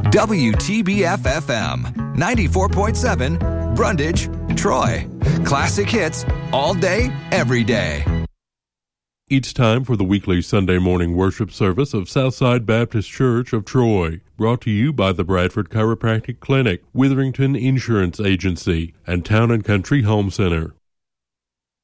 WTBF-FM, 94.7, Brundage, Troy. Classic hits all day, every day. It's time for the weekly Sunday morning worship service of Southside Baptist Church of Troy, brought to you by the Bradford Chiropractic Clinic, Witherington Insurance Agency, and Town & Country Home Center.